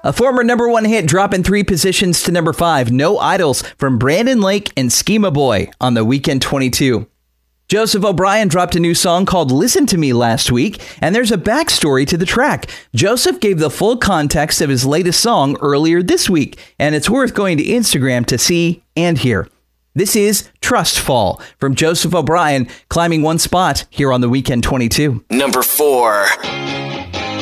A former number one hit dropping 3 positions to number 5. No Idols from Brandon Lake and Schema Boy on the Weekend 22. Joseph O'Brien dropped a new song called Listen to Me last week, and there's a backstory to the track. Joseph gave the full context of his latest song earlier this week, and it's worth going to Instagram to see and hear. This is Trust Fall from Joseph O'Brien, climbing 1 spot here on the Weekend 22. Number 4.